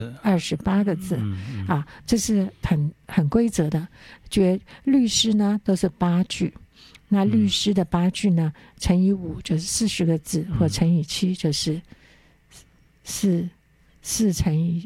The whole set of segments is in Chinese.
28个字啊，这是很规则的。律诗呢都是8句，那律诗的8句呢乘以5就是40个字，或乘以7就是4乘以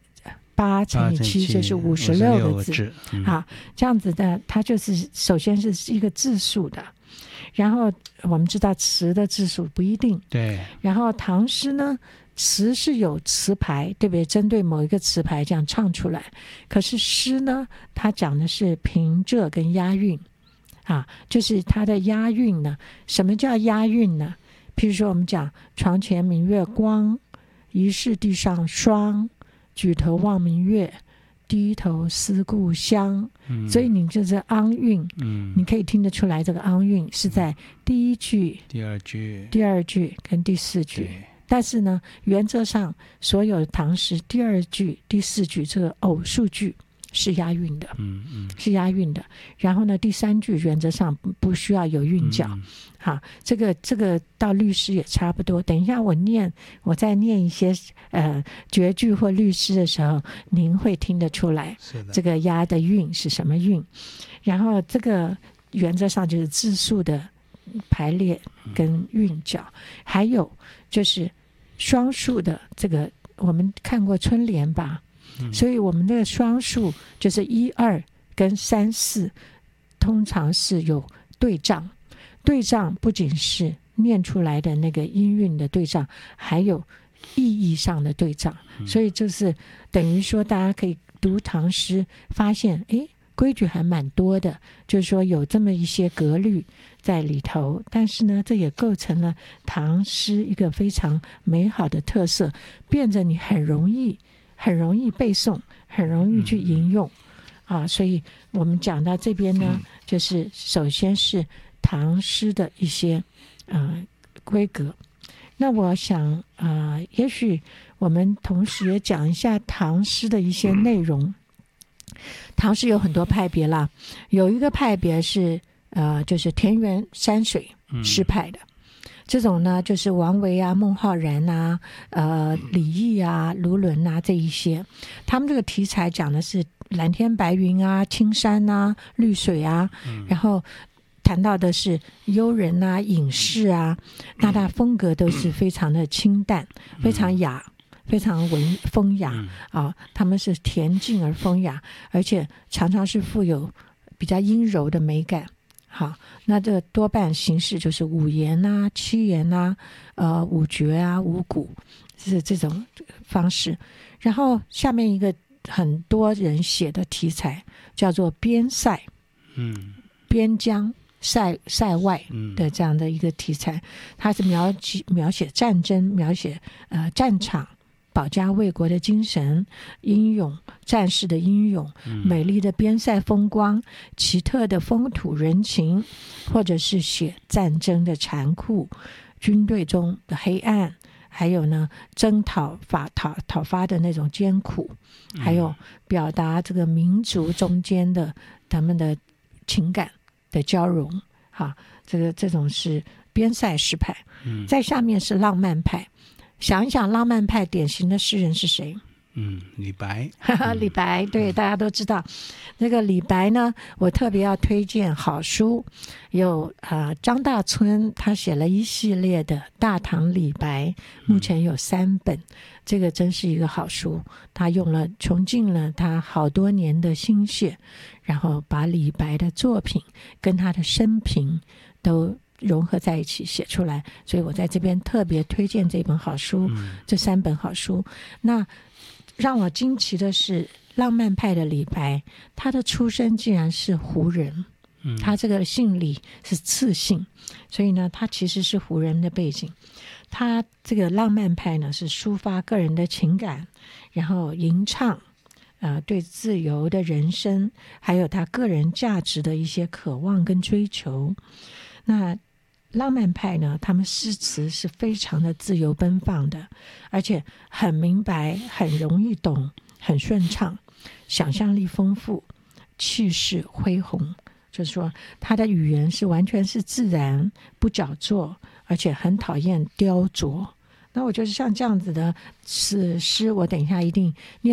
8乘以7就是56个字啊，这样子的，它就是首先是一个字数的。然后我们知道词的字数不一定， 对。 然后唐诗呢，词是有词牌，对不对？针对某一个词牌这样唱出来。可是诗呢，它讲的是平仄跟押韵啊，就是它的押韵呢。什么叫押韵呢？譬如说我们讲床前明月光，疑是地上霜，举头望明月，低头思故乡。所以你就是昂韵，你可以听得出来，这个昂韵是在第一句、第二句跟第4句。但是呢，原则上所有的唐诗第2句、第4句这个偶数句是押韵的，是押韵的。然后呢，第3句原则上不需要有韵脚。好，这个到律诗也差不多。等一下我再念一些绝句或律诗的时候，您会听得出来这个押的韵是什么韵。然后这个原则上就是字数的排列跟韵脚，还有就是双数的这个，我们看过春联吧，所以我们这个双数就是1、2跟3、4，通常是有对仗。对仗不仅是念出来的那个音韵的对仗，还有意义上的对仗。所以就是等于说，大家可以读唐诗，发现规矩还蛮多的，就是说有这么一些格律在里头。但是呢，这也构成了唐诗一个非常美好的特色，变得你很容易背诵，很容易去引用啊。所以我们讲到这边呢，就是首先是唐诗的一些规格。那我想也许我们同时也讲一下唐诗的一些内容。唐诗有很多派别啦，有一个派别是就是田园山水诗派的，这种呢就是王维啊、孟浩然啊、李益啊、卢纶啊这一些，他们这个题材讲的是蓝天白云啊、青山啊、绿水啊，然后谈到的是幽人啊、隐士啊，那它风格都是非常的清淡，非常雅，非常风雅啊。他们是恬静而风雅，而且常常是富有比较阴柔的美感。好，那这多半形式就是五言啊、七言啊、五绝啊、五古，是这种方式。然后下面一个很多人写的题材叫做边塞，边疆塞外的这样的一个题材，它是描写战争，描写战场，保家卫国的精神，英勇战士的英勇，美丽的边塞风光，奇特的风土人情，或者是写战争的残酷，军队中的黑暗，还有呢征讨伐的那种艰苦，还有表达这个民族中间的他们的情感的交融。好，这种是边塞诗派。在下面是浪漫派。想一想浪漫派典型的诗人是谁？ 李白。 李白，对，大家都知道。那个李白呢，我特别要推荐好书，有张大春他写了一系列的《大唐李白》，目前有3本，这个真是一个好书。他穷尽了他好多年的心血，然后把李白的作品跟他的生平都融合在一起写出来，所以我在这边特别推荐这本好书，这3本好书。那让我惊奇的是，浪漫派的李白，他的出身竟然是胡人，他这个姓李是次姓，所以呢，他其实是胡人的背景。他这个浪漫派呢，是抒发个人的情感，然后吟唱对自由的人生，还有他个人价值的一些渴望跟追求。那浪漫派呢，他们诗词是非常的自由奔放的，而且很明白，很容易懂，很顺畅，想象力丰富，气势恢宏，就是说他的语言是完全是自然，不矫作，而且很讨厌雕琢。那我觉得像这样子的诗，我等一下一定念